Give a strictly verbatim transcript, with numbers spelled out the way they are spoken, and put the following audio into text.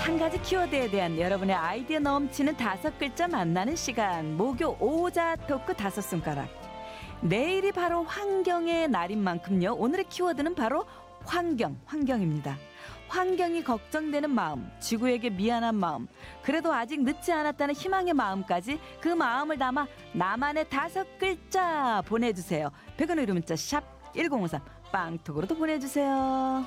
한 가지 키워드에 대한 여러분의 아이디어 넘치는 다섯 글자 만나는 시간. 목요 오자 토크 다섯 손가락. 내일이 바로 환경의 날인 만큼요. 오늘의 키워드는 바로 환경, 환경입니다. 환경이 걱정되는 마음, 지구에게 미안한 마음, 그래도 아직 늦지 않았다는 희망의 마음까지 그 마음을 담아 나만의 다섯 글자 보내주세요. 백원의 문자 샵 일공오삼 빵톡으로도 보내주세요.